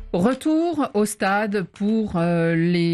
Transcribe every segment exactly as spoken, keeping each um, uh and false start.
Retour au stade pour euh,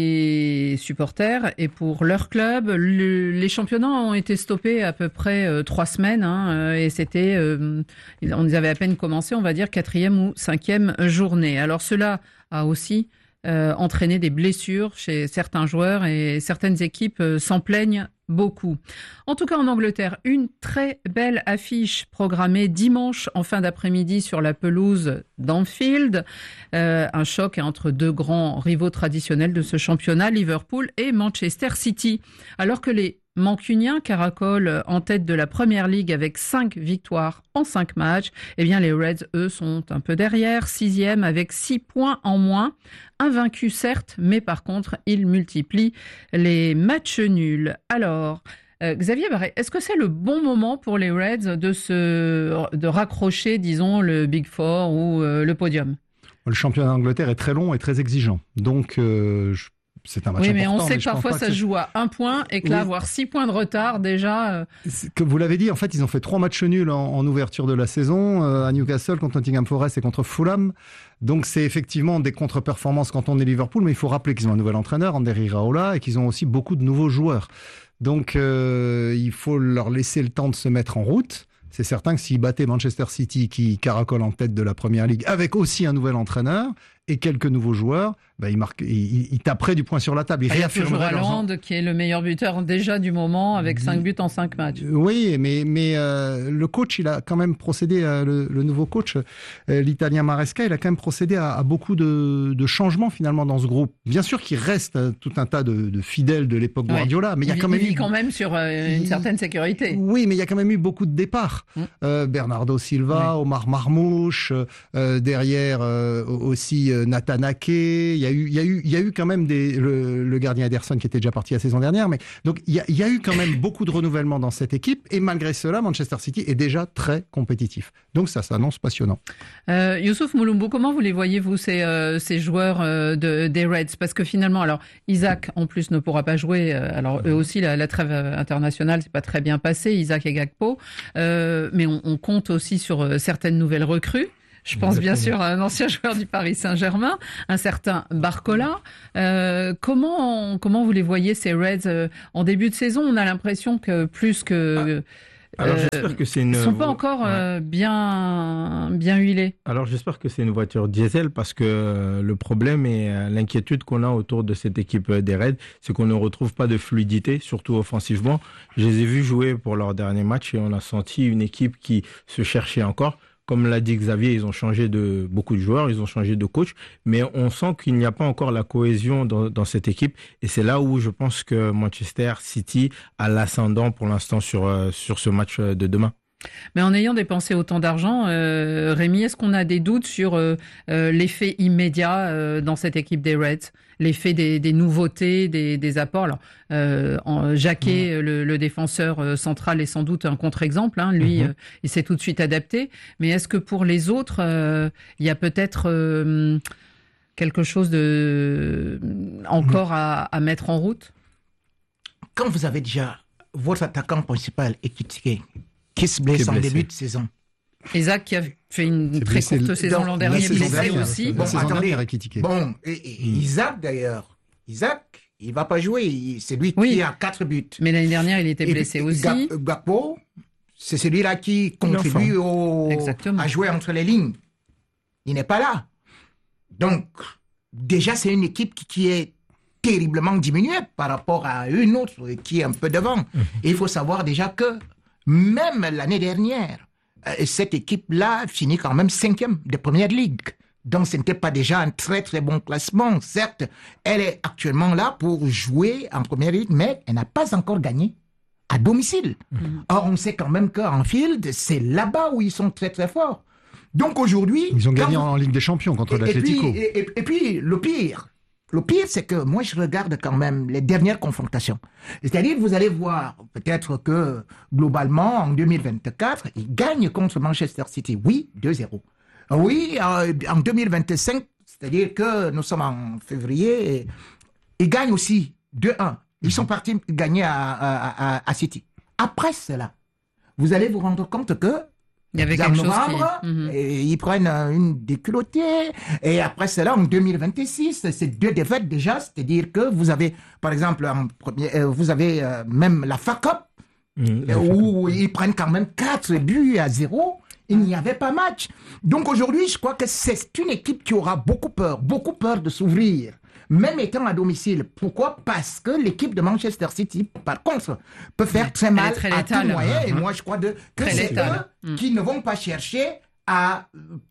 les supporters et pour leur club. Le, les championnats ont été stoppés à peu près euh, trois semaines hein, euh, et c'était, euh, on avait à peine commencé, on va dire quatrième ou cinquième journée. Alors cela a aussi euh, entraîné des blessures chez certains joueurs et certaines équipes euh, s'en plaignent beaucoup. En tout cas, en Angleterre, une très belle affiche programmée dimanche en fin d'après-midi sur la pelouse d'Anfield. Euh, un choc entre deux grands rivaux traditionnels de ce championnat, Liverpool et Manchester City. Alors que les Mancuniens caracolent en tête de la Premier League avec cinq victoires en cinq matchs, eh bien les Reds, eux, sont un peu derrière, sixième avec six points en moins. Invaincus certes, mais par contre, ils multiplient les matchs nuls. Alors, euh, Xavier Barret, est-ce que c'est le bon moment pour les Reds de se de raccrocher, disons, le Big Four ou euh, le podium? Le championnat d'Angleterre est très long et très exigeant. Donc, euh, je c'est un match oui, important. mais on sait mais que parfois ça se joue à un point et que là, oui. avoir six points de retard, déjà... Euh... Comme vous l'avez dit, en fait, ils ont fait trois matchs nuls en, en ouverture de la saison, euh, à Newcastle, contre Nottingham Forest et contre Fulham. Donc, c'est effectivement des contre-performances quand on est Liverpool, mais il faut rappeler qu'ils ont un nouvel entraîneur, Ander Iraola, et qu'ils ont aussi beaucoup de nouveaux joueurs. Donc, euh, il faut leur laisser le temps de se mettre en route. C'est certain que s'ils battaient Manchester City, qui caracole en tête de la Premier League, avec aussi un nouvel entraîneur et quelques nouveaux joueurs, bah, ils, marquent, ils, ils taperaient du poing sur la table. Ils il y a toujours Haaland, leurs... qui est le meilleur buteur déjà du moment, avec cinq buts en cinq matchs. Oui, mais, mais euh, le coach, il a quand même procédé, à, le, le nouveau coach, euh, l'Italien Maresca, il a quand même procédé à, à beaucoup de, de changements finalement dans ce groupe. Bien sûr qu'il reste euh, tout un tas de, de fidèles de l'époque ouais. Guardiola, mais il y a quand il même vit eu... quand même sur euh, une il... certaine sécurité. Oui, mais il y a quand même eu beaucoup de départs. Hum. Euh, Bernardo Silva, oui. Omar Marmouche, euh, derrière euh, aussi euh, Nathan Ake. Il y a eu, il y a eu, il y a eu quand même des, le, le gardien Ederson qui était déjà parti la saison dernière, mais donc il y a, il y a eu quand même beaucoup de renouvellement dans cette équipe et malgré cela, Manchester City est déjà très compétitif. Donc ça s'annonce passionnant. Euh, Youssouf Mouloumbo, comment vous les voyez vous ces, euh, ces joueurs euh, de, des Reds? Parce que finalement, alors Isaac en plus ne pourra pas jouer. Alors eux aussi, la, la trêve internationale c'est pas très bien passé, Isaac et Gakpo, euh, mais on, on compte aussi sur certaines nouvelles recrues. Je pense bien sûr à un ancien joueur du Paris Saint-Germain, un certain Barcola. Euh, comment comment vous les voyez ces Reds euh, en début de saison? On a l'impression que plus que ah, alors euh, j'espère que c'est une. Ils sont pas encore ouais. euh, bien bien huilés. Alors j'espère que c'est une voiture diesel parce que le problème et l'inquiétude qu'on a autour de cette équipe des Reds, c'est qu'on ne retrouve pas de fluidité, surtout offensivement. Je les ai vus jouer pour leur dernier match et on a senti une équipe qui se cherchait encore. Comme l'a dit Xavier, ils ont changé de beaucoup de joueurs, ils ont changé de coach, mais on sent qu'il n'y a pas encore la cohésion dans, dans cette équipe. Et c'est là où je pense que Manchester City a l'ascendant pour l'instant sur, euh, sur ce match de demain. Mais en ayant dépensé autant d'argent, euh, Rémi, est-ce qu'on a des doutes sur euh, euh, l'effet immédiat euh, dans cette équipe des Reds, l'effet des, des nouveautés, des, des apports? Alors, euh, en, Jacquet, mmh. le, le défenseur euh, central, est sans doute un contre-exemple. Hein. Lui, mmh. euh, il s'est tout de suite adapté. Mais est-ce que pour les autres, euh, il y a peut-être euh, quelque chose de encore mmh. à, à mettre en route? Quand vous avez déjà votre attaquant principal est critiqué, qui se blesse en début de saison. Isaac qui a fait une c'est très blessé, courte le... saison l'an dernier, blessé dernière, aussi. Bon, attendez, bon, et, et, mm. Isaac d'ailleurs, Isaac, il va pas jouer, c'est lui oui. qui a quatre buts. Mais l'année dernière, il était blessé et, aussi. Gakpo, c'est celui-là qui contribue au... à jouer entre les lignes. Il n'est pas là. Donc, déjà, c'est une équipe qui, qui est terriblement diminuée par rapport à une autre qui est un peu devant. Mm. Et il faut savoir déjà que même l'année dernière, cette équipe-là finit quand même cinquième de Première Ligue. Donc, ce n'était pas déjà un très très bon classement. Certes, elle est actuellement là pour jouer en Première Ligue, mais elle n'a pas encore gagné à domicile. Mmh. Or, on sait quand même qu'Anfield, c'est là-bas où ils sont très très forts. Donc aujourd'hui... Ils ont gagné vous... en Ligue des Champions contre l'Atlético. Et, et, et, et puis, le pire... Le pire, c'est que moi, je regarde quand même les dernières confrontations. C'est-à-dire, vous allez voir, peut-être que, globalement, en deux mille vingt-quatre, ils gagnent contre Manchester City. Oui, deux zéro. Oui, en deux mille vingt-cinq, c'est-à-dire que nous sommes en février, ils gagnent aussi deux un. Ils sont partis gagner à, à, à, à City. Après cela, vous allez vous rendre compte que Il y avait quelque chose novembre, qui... mm-hmm. et ils prennent une déculottée. Et après cela, en deux mille vingt-six, c'est deux défaites déjà. C'est-à-dire que vous avez, par exemple, en premier, euh, vous avez euh, même la F A Cup, mmh, euh, où ils prennent quand même quatre buts à zéro. Il n'y avait pas match. Donc aujourd'hui, je crois que c'est une équipe qui aura beaucoup peur, beaucoup peur de s'ouvrir, même étant à domicile. Pourquoi ? Parce que l'équipe de Manchester City, par contre, peut faire très mal très à létale. tout moyen. Et moi, je crois de, que très c'est létale. eux mmh. qui ne vont pas chercher à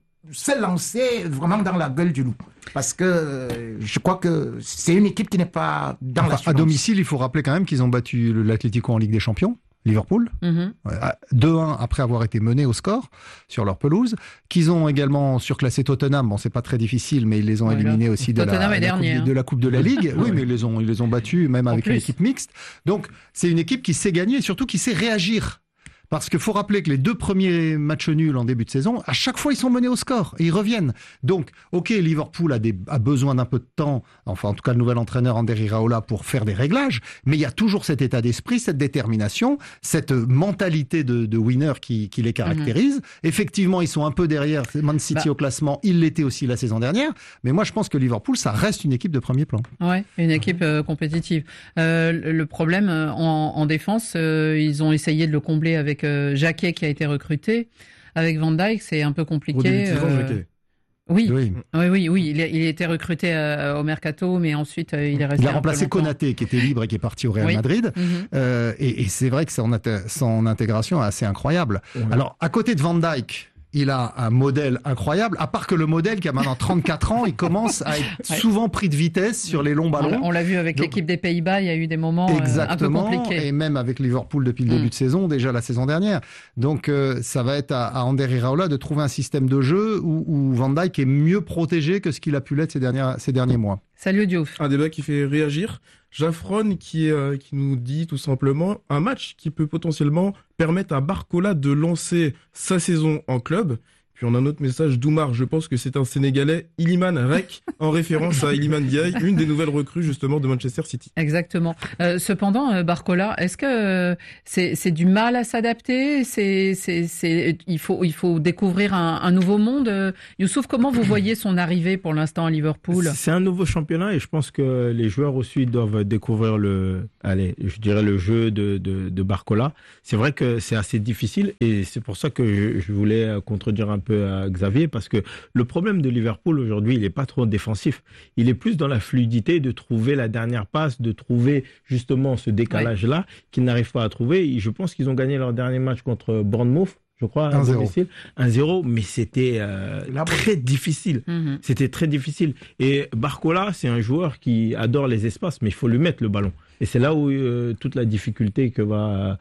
se lancer vraiment dans la gueule du loup. Parce que euh, je crois que c'est une équipe qui n'est pas dans enfin, la à domicile, il faut rappeler quand même qu'ils ont battu l'Atlético en Ligue des Champions. Liverpool, mmh. deux un après avoir été menés au score sur leur pelouse, qu'ils ont également surclassé Tottenham. Bon, c'est pas très difficile, mais ils les ont voilà. éliminés aussi de la, la, dernier, coupe, hein. de la Coupe de la Ligue. Oui, mais ils les ont, ils les ont battus même en avec plus. Une équipe mixte. Donc, c'est une équipe qui sait gagner et surtout qui sait réagir. Parce qu'il faut rappeler que les deux premiers matchs nuls en début de saison, à chaque fois, ils sont menés au score et ils reviennent. Donc, ok, Liverpool a, des, a besoin d'un peu de temps, enfin, en tout cas, le nouvel entraîneur Ander Iraola pour faire des réglages, mais il y a toujours cet état d'esprit, cette détermination, cette mentalité de, de winner qui, qui les caractérise. Mm-hmm. Effectivement, ils sont un peu derrière Man City bah. au classement, ils l'étaient aussi la saison dernière, mais moi, je pense que Liverpool, ça reste une équipe de premier plan. Ouais, une équipe euh, compétitive. Euh, le problème, en, en défense, euh, ils ont essayé de le combler avec Euh, Jacquet qui a été recruté. Avec Van Dijk, c'est un peu compliqué. Au début de saison, euh... oui. Oui, oui, oui, oui. Il, a, il a été recruté euh, au mercato, mais ensuite euh, il est resté. Il a remplacé Konaté, qui était libre et qui est parti au Real oui. Madrid. Mm-hmm. Euh, et, et c'est vrai que son, son intégration est assez incroyable. Ouais. Alors, à côté de Van Dijk, il a un modèle incroyable, à part que le modèle qui a maintenant trente-quatre ans, il commence à être ouais. souvent pris de vitesse sur les longs ballons. On l'a vu avec Donc, l'équipe des Pays-Bas, il y a eu des moments exactement, un peu compliqués. Et même avec Liverpool depuis le début mm. de saison, déjà la saison dernière. Donc euh, ça va être à, à Ander Iraola de trouver un système de jeu où, où Van Dijk est mieux protégé que ce qu'il a pu l'être ces, dernières, ces derniers mois. Salut Diouf. Un débat qui fait réagir. Jaffron qui, euh, qui nous dit tout simplement un match qui peut potentiellement permettre à Barcola de lancer sa saison en club. Puis on a un autre message d'Oumar, je pense que c'est un Sénégalais, Iliman Rek, en référence à Iliman Ndiaye, une des nouvelles recrues justement de Manchester City. Exactement. Euh, cependant, euh, Barcola, est-ce que euh, c'est, c'est du mal à s'adapter ? C'est, c'est, c'est, il faut, il faut découvrir un, un nouveau monde. Euh, Youssouf, comment vous voyez son arrivée pour l'instant à Liverpool ? C'est un nouveau championnat et je pense que les joueurs aussi doivent découvrir le, allez, je dirais le jeu de, de, de Barcola. C'est vrai que c'est assez difficile et c'est pour ça que je, je voulais contredire un peu à Xavier, parce que le problème de Liverpool aujourd'hui, il n'est pas trop défensif. Il est plus dans la fluidité de trouver la dernière passe, de trouver justement ce décalage-là ouais. qu'ils n'arrivent pas à trouver. Et je pense qu'ils ont gagné leur dernier match contre Bournemouth, je crois, à domicile, un zéro, mais c'était euh, très difficile. Mm-hmm. C'était très difficile. Et Barcola, c'est un joueur qui adore les espaces, mais il faut lui mettre le ballon. Et c'est là où euh, toute la difficulté que va,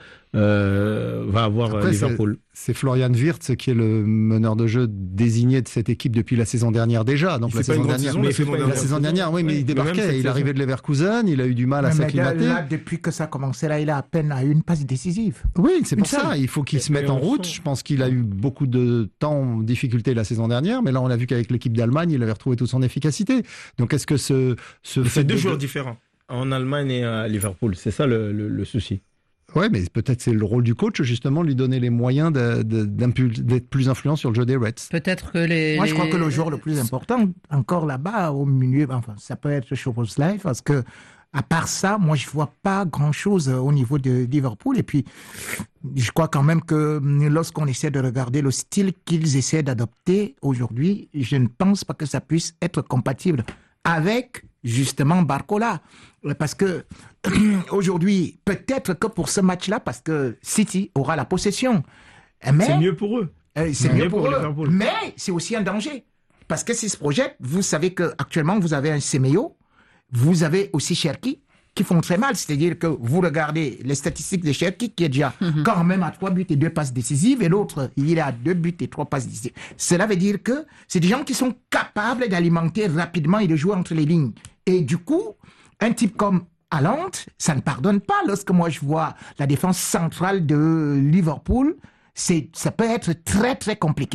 euh, va avoir Après, Liverpool. C'est, c'est Florian Wirtz qui est le meneur de jeu désigné de cette équipe depuis la saison dernière déjà. Donc il la saison dernière, saison, mais la saison dernière, la saison dernière, oui, mais, mais il débarquait, il arrivait de Leverkusen, il a eu du mal à mais s'acclimater. Là, depuis que ça a commencé, là, il a à peine à une passe décisive. Oui, c'est pour ça. Il faut qu'il se mette en route. Je pense qu'il a eu beaucoup de temps, difficulté la saison dernière, mais là, on a vu qu'avec l'équipe d'Allemagne, il avait retrouvé toute son efficacité. Donc, est-ce que ce, ce c'est deux de... joueurs différents en Allemagne et à Liverpool, c'est ça le, le, le souci. Ouais, mais peut-être c'est le rôle du coach justement lui donner les moyens de, de, d'être plus influent sur le jeu des Reds. Peut-être que les. Moi, les... je crois que le joueur le plus important encore là-bas au milieu, enfin, ça peut être Szoboszlai parce que à part ça, moi, je vois pas grand-chose au niveau de Liverpool. Et puis, je crois quand même que lorsqu'on essaie de regarder le style qu'ils essaient d'adopter aujourd'hui, je ne pense pas que ça puisse être compatible avec justement Barcola. Parce que aujourd'hui, peut-être que pour ce match-là, parce que City aura la possession. Mais, c'est mieux pour eux. Euh, c'est, c'est mieux, mieux pour, pour eux. Liverpool. Mais c'est aussi un danger. Parce que s'ils se projettent, vous savez qu'actuellement, vous avez un Semedo, vous avez aussi Cherki, qui font très mal. C'est-à-dire que vous regardez les statistiques de Cherki, qui est déjà mm-hmm. quand même à trois buts et deux passes décisives, et l'autre, il est à deux buts et trois passes décisives. Cela veut dire que c'est des gens qui sont capables d'alimenter rapidement et de jouer entre les lignes. Et du coup, un type comme Haaland, ça ne pardonne pas. Lorsque moi je vois la défense centrale de Liverpool, c'est, ça peut être très très compliqué.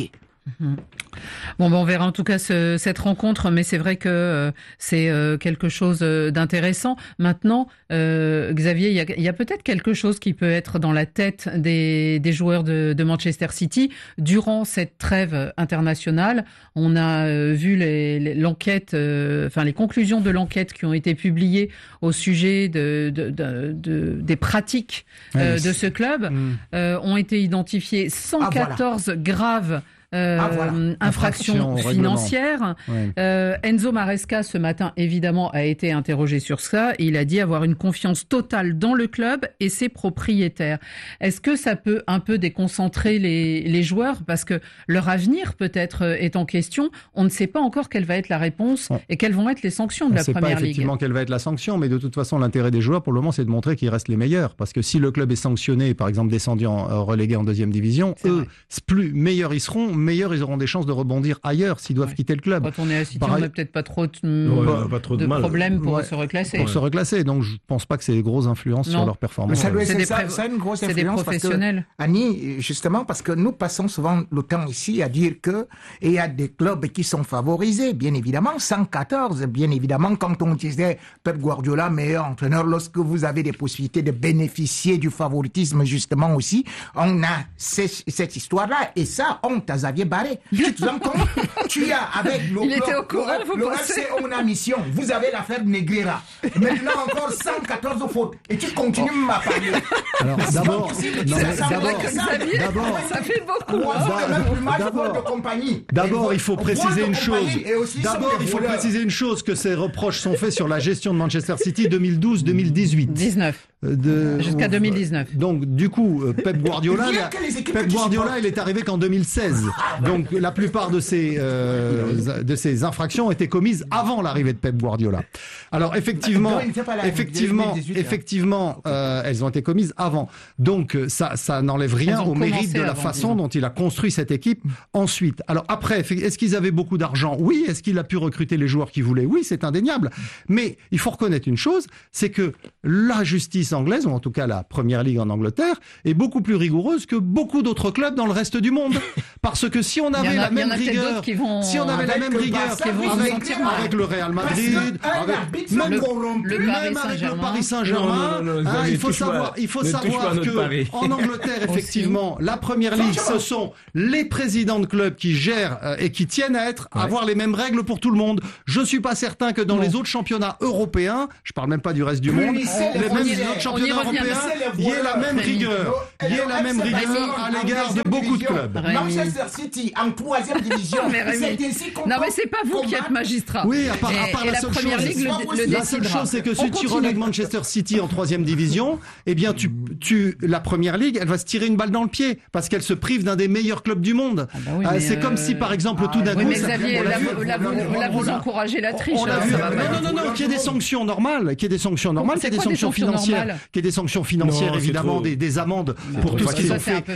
Mmh. Bon, ben on verra en tout cas ce, cette rencontre, mais c'est vrai que euh, c'est euh, quelque chose d'intéressant. Maintenant, euh, Xavier, il y a, il y a peut-être quelque chose qui peut être dans la tête des, des joueurs de, de Manchester City. Durant cette trêve internationale, on a euh, vu les, les, l'enquête, euh, enfin les conclusions de l'enquête qui ont été publiées au sujet de, de, de, de des pratiques euh, oui, de ce club, mmh. euh, ont été identifiées cent quatorze ah, voilà. graves Euh, ah, voilà. infraction, infraction financière. Ouais. Euh, Enzo Maresca, ce matin, évidemment, a été interrogé sur ça. Et il a dit avoir une confiance totale dans le club et ses propriétaires. Est-ce que ça peut un peu déconcentrer les, les joueurs parce que leur avenir peut-être est en question. On ne sait pas encore quelle va être la réponse ouais. et quelles vont être les sanctions de On la sait Première pas Ligue. Effectivement, quelle va être la sanction, mais de toute façon, l'intérêt des joueurs, pour le moment, c'est de montrer qu'ils restent les meilleurs. Parce que si le club est sanctionné, par exemple descendu en euh, relégué en deuxième division, c'est eux, plus meilleurs ils seront, meilleurs ils auront des chances de rebondir ailleurs s'ils doivent ouais. quitter le club. Quand on est à City, Pareil... on n'a peut-être pas trop de, ouais, pas, pas trop de, de problèmes pour ouais. se reclasser. Pour ouais. se reclasser, donc je ne pense pas que c'est des grosses influences non. sur leur performance. Mais ça, doit, c'est, c'est, des ça, pré... ça a une grosse c'est influence des professionnels. Parce que, Annie, justement, parce que nous passons souvent le temps ici à dire que il y a des clubs qui sont favorisés, bien évidemment, cent quatorze, bien évidemment, quand on disait Pep Guardiola, meilleur entraîneur, lorsque vous avez des possibilités de bénéficier du favoritisme, justement aussi, on a cette, cette histoire-là, et ça, honte à Xavier Barré. Tu te rends compte? Tu as avec le, Il était au courant, le, le F C on a mission. Vous avez l'affaire Negreira. Maintenant encore cent quatorze fautes. Et tu continues oh. à parler. Alors d'abord, non, mais ça, d'abord, Xavier, d'abord, ça fait beaucoup. D'abord, d'abord, il faut préciser une chose. D'abord, il faut préciser une chose que ces reproches sont faits sur la gestion de Manchester City deux mille douze deux mille dix-huit. dix-neuf. De, jusqu'à deux mille dix-neuf. Donc du coup, Pep Guardiola, la, Pep Guardiola, il est arrivé qu'en deux mille seize. Donc la plupart de ces euh, de ces infractions ont été commises avant l'arrivée de Pep Guardiola. Alors effectivement, effectivement, effectivement, euh, elles ont été commises avant. Donc ça, ça n'enlève rien au mérite de la façon dont il a construit cette équipe ensuite. Alors après, est-ce qu'ils avaient beaucoup d'argent? Oui. Est-ce qu'il a pu recruter les joueurs qu'il voulait? Oui, c'est indéniable. Mais il faut reconnaître une chose, c'est que la justice anglaise, ou en tout cas la Première Ligue en Angleterre, est beaucoup plus rigoureuse que beaucoup d'autres clubs dans le reste du monde. Parce que si on avait a, la même rigueur, vont, si on avait la même rigueur avec, avec le Real Madrid, avec, même, le, le même avec le Paris Saint-Germain, non, non, non, hein, il faut savoir, il faut savoir que en Angleterre, effectivement, la Première Ligue, ce sont les présidents de clubs qui gèrent euh, et qui tiennent à être, ouais. avoir les mêmes règles pour tout le monde. Je suis pas certain que dans non. les autres championnats européens, je parle même pas du reste du monde, les mêmes autres championnats européens, il y ait la même rigueur, il y ait la même rigueur à l'égard de beaucoup de clubs. Manchester City en troisième division. Non mais c'est pas vous qui êtes magistrat. Oui, à part, à part la, la seule chose, Ligue, le, le la seule chose, c'est que si tu relègues Manchester City en troisième division, eh bien tu, tu, la Première Ligue, elle va se tirer une balle dans le pied parce qu'elle se prive d'un des meilleurs clubs du monde. Ah bah oui, euh, c'est euh... comme si par exemple ah, tout d'un oui, coup. Mais Xavier, là, vous, là, vous, là, vous encouragez la triche. On l'a vu. Non, non, non, non, qu'il y ait des sanctions normales, qu'il y ait des sanctions normales, qu'il y ait des sanctions financières, qu'il y ait des sanctions financières évidemment, des amendes pour tout ce qu'ils ont fait.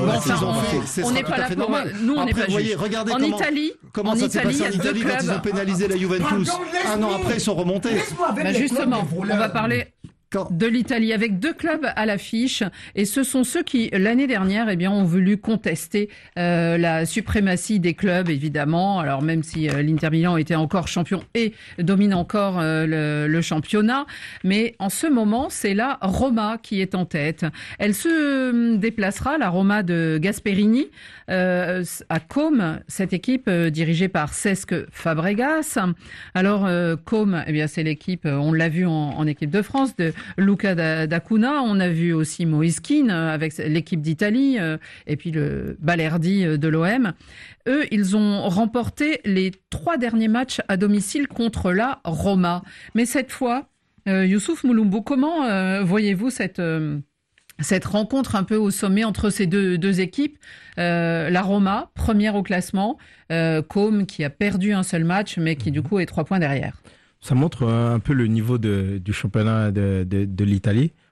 On n'est pas là pour. Nous, on n'est pas juste. Regardez en Italie, comment ça s'est passé en Italie quand ils ont pénalisé la Juventus. Un an après, ils sont remontés. Bah justement, on va parler Quand... de l'Italie avec deux clubs à l'affiche et ce sont ceux qui l'année dernière eh bien ont voulu contester euh, la suprématie des clubs évidemment. Alors même si euh, l'Inter Milan était encore champion et domine encore euh, le, le championnat, mais en ce moment c'est la Roma qui est en tête. Elle se déplacera, la Roma de Gasperini, euh, à Côme, cette équipe euh, dirigée par Cesc Fabregas. Alors euh, Côme, eh bien c'est l'équipe, on l'a vu en, en équipe de France de Luca D'Acuna, on a vu aussi Moïse Kean avec l'équipe d'Italie euh, et puis le Balerdi de l'O M. Eux, ils ont remporté les trois derniers matchs à domicile contre la Roma. Mais cette fois, euh, Youssouf Mouloumbo, comment euh, voyez-vous cette... Euh, cette rencontre un peu au sommet entre ces deux, deux équipes, euh, la Roma, première au classement, euh, Côme qui a perdu un seul match, mais qui du coup est trois points derrière. Ça montre un peu le niveau de, du championnat de, de, de l'Italie.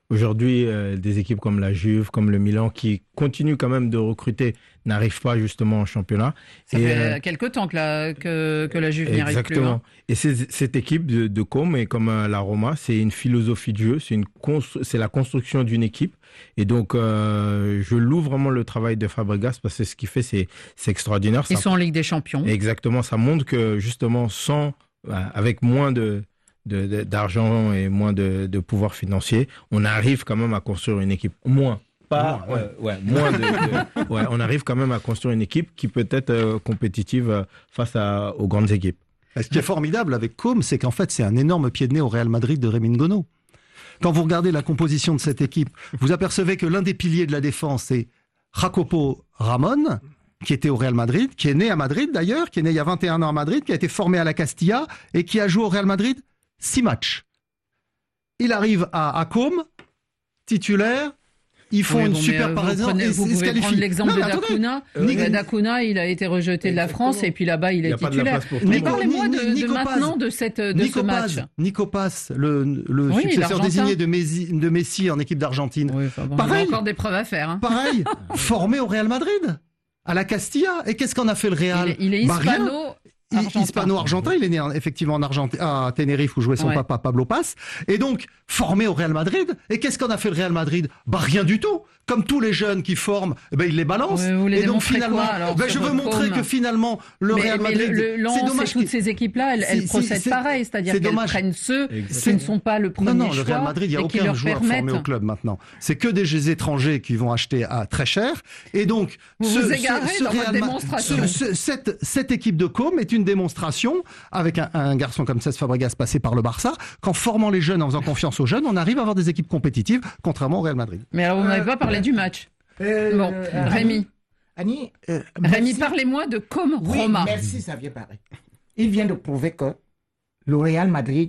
Aujourd'hui, euh, des équipes comme la Juve, comme le Milan, qui continuent quand même de recruter, n'arrivent pas justement en championnat. Ça et, fait euh, quelques temps que la, que, que la Juve n'y arrive plus. Exactement. Hein. Et c'est, cette équipe de, de Com, et comme euh, la Roma, c'est une philosophie de jeu, c'est, une constru- c'est la construction d'une équipe. Et donc, euh, je loue vraiment le travail de Fabregas parce que ce qu'il fait, c'est, c'est extraordinaire. Ils ça, sont en Ligue des Champions. Exactement. Ça montre que justement, sans, euh, avec moins de... De, de, d'argent et moins de, de pouvoir financier, on arrive quand même à construire une équipe. Moins. Pas, moins, ouais. Euh, ouais, moins de, de ouais, on arrive quand même à construire une équipe qui peut être euh, compétitive euh, face à, aux grandes équipes. Ce qui est formidable avec Com, c'est qu'en fait, c'est un énorme pied de nez au Real Madrid de Rémi Ngono. Quand vous regardez la composition de cette équipe, vous apercevez que l'un des piliers de la défense, c'est Jacopo Ramon, qui était au Real Madrid, qui est né à Madrid d'ailleurs, qui est né il y a vingt et un ans à Madrid, qui a été formé à la Castilla et qui a joué au Real Madrid six matchs. Il arrive à, à Com, titulaire. Ils font oui, une bon, super paraison. Prenez, vous pouvez prendre l'exemple non, de Dacuna. Euh, Dacuna, il a été rejeté de la France et puis là-bas, il est il titulaire. Mais parlez-moi de, de maintenant de, cette, de Nico ce match. Paz, Nico Paz, le, le oui, successeur désigné de Messi, de Messi en équipe d'Argentine. Oui, enfin bon, pareil, il y a encore des preuves à faire. Hein. Pareil, formé au Real Madrid, à la Castilla. Et qu'est-ce qu'en a fait le Real? Il est, il est hispano. Bah, hispano-argentin, il est né effectivement en Argentine, à Tenerife où jouait son ouais. papa Pablo Paz, et donc formé au Real Madrid. Et qu'est-ce qu'en a fait le Real Madrid? Bah rien du tout. Comme tous les jeunes qui forment, eh ben ils les balancent. Oui, et donc finalement, quoi, alors, ben, je veux montrer que finalement le mais, Real Madrid, mais le, le c'est dommage. Toutes ces équipes-là, elles, elles procèdent c'est, pareil, c'est-à-dire c'est qu'elles dommage. prennent ceux qui ne sont pas le premier choix. Non, non, le Real Madrid, il n'y a aucun joueur permettent... formé au club maintenant. C'est que des étrangers qui vont acheter à très cher. Et donc, vous ce, vous égarez ce, ce dans Real votre démonstration. Ce, ce, cette, cette équipe de Com est une démonstration avec un, un garçon comme Cesc Fabregas passé par le Barça, qu'en formant les jeunes, en faisant confiance aux jeunes, on arrive à avoir des équipes compétitives, contrairement au Real Madrid. Mais alors, vous n'avez pas parlé du match. Euh, bon, euh, Rémi. Annie, euh, Rémi, parlez-moi de Com oui, Roma. Merci, Xavier Barré. Il vient de prouver que le Real Madrid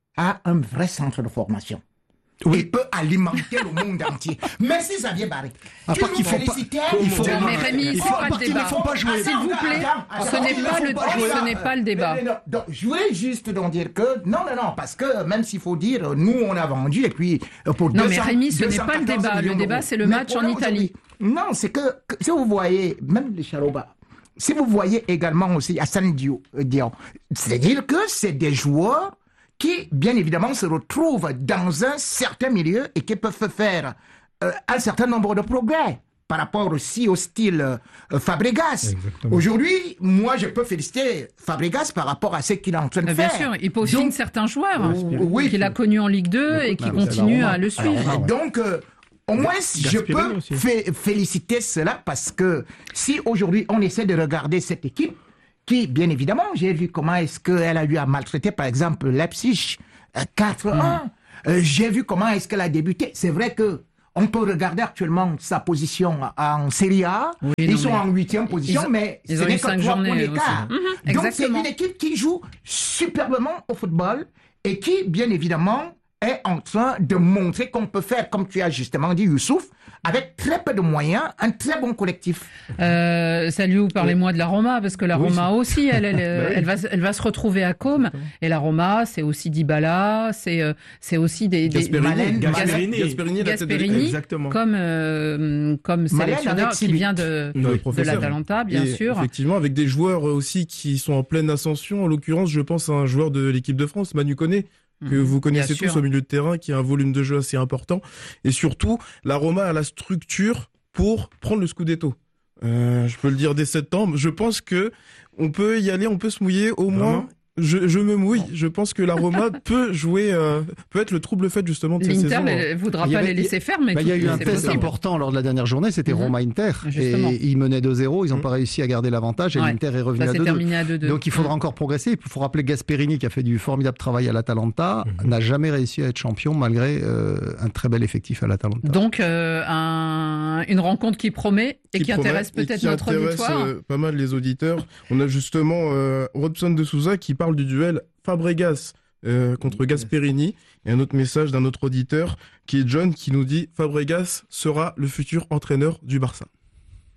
a un vrai centre de formation. Oui. Il peut alimenter le monde entier. Merci Xavier Barré. À part qu'il faut pas, il faut mais Rémi, c'est pas le débat. S'il vous plaît, ce n'est pas le, ce n'est pas le débat. Mais, mais, donc, je voulais juste donc dire que non, non, non, parce que même s'il faut dire, nous on a vendu et puis pour non, deux cents, mais Rémi, ce n'est pas le débat. Le débat, c'est le match en Italie. Non, c'est que, que si vous voyez, même les Charoba, si vous voyez également aussi Assane Diop, c'est-à-dire que c'est des joueurs qui, bien évidemment, se retrouvent dans un certain milieu et qui peuvent faire euh, un certain nombre de progrès par rapport aussi au style euh, Fabregas. Exactement. Aujourd'hui, moi, je peux féliciter Fabregas par rapport à ce qu'il est en train de bien faire. Bien sûr, il peaufine donc, certains joueurs euh, oui, qu'il a connus en Ligue deux et qui non, continuent à le suivre. Alors, ouais. Donc, euh, au moins, je peux f- féliciter cela parce que si aujourd'hui, on essaie de regarder cette équipe, qui, bien évidemment, j'ai vu comment est-ce qu'elle a eu à maltraiter, par exemple, Leipzig euh, quatre un. Mmh. Euh, j'ai vu comment est-ce qu'elle a débuté. C'est vrai que on peut regarder actuellement sa position en Serie A. Oui, ils non, sont en huitième position, ils, mais ils ce ont n'est eu que trois points d'écart. Mmh, Donc, c'est une équipe qui joue superbement au football et qui, bien évidemment, est en train de montrer qu'on peut faire, comme tu as justement dit, Youssouf, avec très peu de moyens, un très bon collectif. Euh, Salut, parlez-moi oui. de la Roma, parce que la oui, Roma aussi, elle, elle, elle, oui. elle, va, elle va se retrouver à Com. Exactement. Et la Roma, c'est aussi Dybala, c'est, c'est aussi des... des Gasperini, Malène, Gasperini, Gasperini, Gasperini, Gasperini comme, euh, comme sélectionneur qui vient de, de l'Atalanta, bien et sûr. Effectivement, avec des joueurs aussi qui sont en pleine ascension. En l'occurrence, je pense à un joueur de l'équipe de France, Manu Koné, que vous connaissez tous au milieu de terrain, qui a un volume de jeu assez important. Et surtout, la Roma a la structure pour prendre le Scudetto. Euh, je peux le dire dès septembre. Je pense que on peut y aller, on peut se mouiller au moins. Vraiment Je, je me mouille. Je pense que la Roma peut jouer, euh, peut être le trouble fait justement de cette saison. L'Inter ne voudra pas les laisser faire, mais bah, il y a eu un test possible. important lors de la dernière journée, c'était mm-hmm. Roma-Inter. Justement. Et ils menaient deux zéro, ils n'ont mm-hmm. pas réussi à garder l'avantage et ouais. l'Inter est revenu Ça à deux deux. à deux deux. Donc il faudra mm-hmm. encore progresser. Il faut rappeler que Gasperini, qui a fait du formidable travail à l'Atalanta, mm-hmm. n'a jamais réussi à être champion malgré euh, un très bel effectif à l'Atalanta. Donc euh, un, une rencontre qui promet et qui, qui intéresse peut-être qui notre intéresse, auditoire. Euh, pas mal les auditeurs. On a justement euh, Robson de Souza qui parle du duel Fabregas euh, contre Gasperini, et un autre message d'un autre auditeur qui est John qui nous dit Fabregas sera le futur entraîneur du Barça.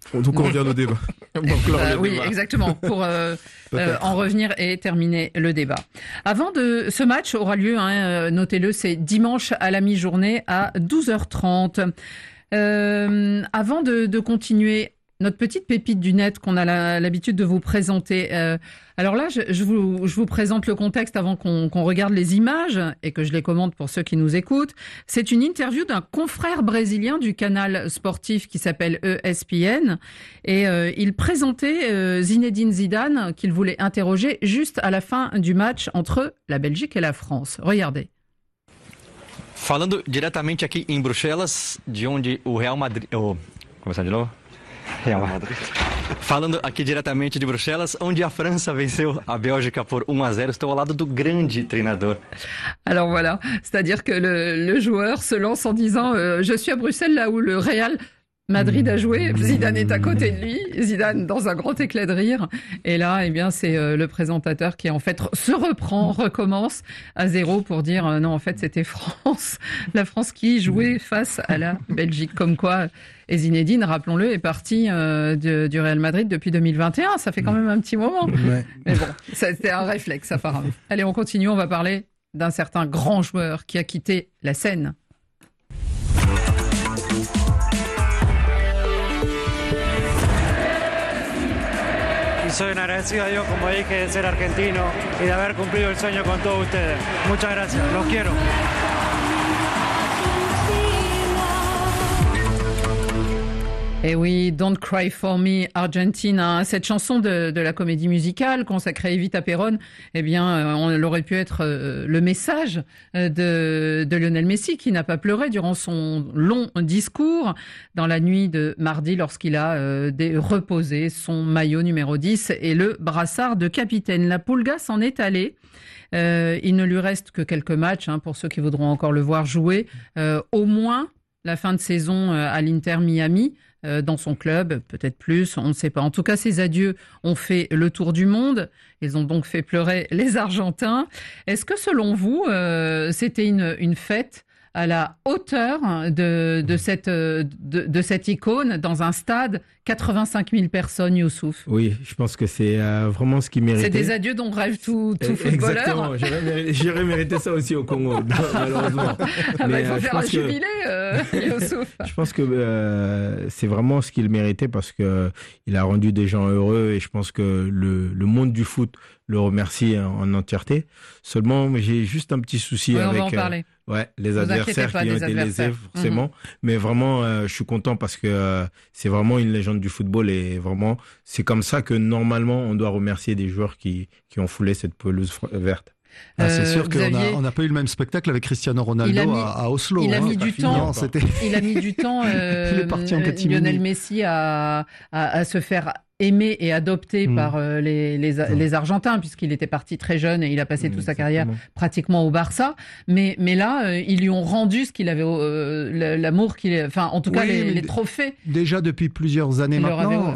Donc on revient au débat. euh, oui, débat. Exactement, pour euh, euh, en revenir et terminer le débat. Avant de ce match aura lieu, hein, notez-le, c'est dimanche à la mi-journée à douze heures trente. Euh, avant de, de continuer, notre petite pépite du net qu'on a la, l'habitude de vous présenter. Euh, alors là, je, je, vous, je vous présente le contexte avant qu'on, qu'on regarde les images et que je les commente pour ceux qui nous écoutent. C'est une interview d'un confrère brésilien du canal sportif qui s'appelle E S P N. Et euh, il présentait euh, Zinedine Zidane qu'il voulait interroger juste à la fin du match entre la Belgique et la France. Regardez. Falando diretamente aqui em Bruxelas, de onde o Real Madrid... Oh, começar de novo? Real Madrid. Falando aqui diretamente de Bruxelas, onde a França venceu a Bélgica por um a zéro. Estou ao lado do grande treinador. Alors voilà, c'est-à-dire que le, le joueur se lance en disant euh, « Je suis à Bruxelles, là où le Real Madrid a joué. Zidane est à côté de lui. Zidane dans un grand éclat de rire. Et là, eh bien, c'est euh, le présentateur qui en fait se reprend, recommence à zéro pour dire euh, non, en fait, c'était France, la France qui jouait face à la Belgique. Comme quoi, et Zinedine, rappelons-le, est parti euh, de, du Real Madrid depuis deux mille vingt et un. Ça fait quand même un petit moment. Ouais. Mais bon, c'était un réflexe apparemment. Allez, on continue. On va parler d'un certain grand joueur qui a quitté la scène. Soy un agradecido a Dios, como dije, de ser argentino y de haber cumplido el sueño con todos ustedes. Muchas gracias, los quiero. Eh oui, Don't Cry For Me, Argentina. Cette chanson de, de la comédie musicale consacrée à Evita Peron, eh bien, on l'aurait pu être euh, le message de, de Lionel Messi, qui n'a pas pleuré durant son long discours dans la nuit de mardi lorsqu'il a euh, des, reposé son maillot numéro dix et le brassard de capitaine. La Pulga s'en est allée. Euh, il ne lui reste que quelques matchs, hein, pour ceux qui voudront encore le voir jouer. Euh, au moins la fin de saison à l'Inter Miami, euh, dans son club, peut-être plus, on ne sait pas. En tout cas, ces adieux ont fait le tour du monde. Ils ont donc fait pleurer les Argentins. Est-ce que, selon vous, euh, c'était une, une fête à la hauteur de, de, cette, de, de cette icône dans un stade, quatre-vingt-cinq mille personnes, Youssouf? Oui, je pense que c'est euh, vraiment ce qui méritait. C'est des adieux dont rêve tout, tout footballeur. Exactement, j'aurais mérité, j'aurais mérité ça aussi au Congo, malheureusement. Ah bah, il faut euh, faire un jubilé, euh, Youssouf. Je pense que euh, c'est vraiment ce qu'il méritait parce qu'il a rendu des gens heureux et je pense que le, le monde du foot le remercie en, en entièreté. Seulement, j'ai juste un petit souci oui, avec... On va en parler. Ouais, les adversaires qui ont été lésés, forcément. Mmh. Mais vraiment, euh, je suis content parce que euh, c'est vraiment une légende du football et vraiment, c'est comme ça que normalement, on doit remercier des joueurs qui, qui ont foulé cette pelouse verte. Ah, c'est sûr euh, qu'on n'a aviez... pas eu le même spectacle avec Cristiano Ronaldo mis, à, à Oslo. Il a hein, mis du temps. Il a mis du temps. Euh, il est parti en Lionel Messi à, à, à se faire aimé et adopté mmh. par euh, les, les, les Argentins, puisqu'il était parti très jeune et il a passé mmh, toute sa carrière pratiquement au Barça. Mais, mais là, euh, ils lui ont rendu ce qu'il avait, euh, l'amour qu'il, enfin, en tout cas, oui, les, les trophées. Déjà depuis plusieurs années maintenant.